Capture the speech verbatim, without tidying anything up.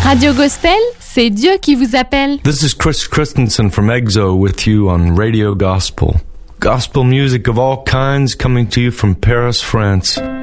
Radio Gospel, c'est Dieu qui vous appelle. This is Chris Christensen from EXO with you on Radio Gospel. Gospel music of all kinds coming to you from Paris, France.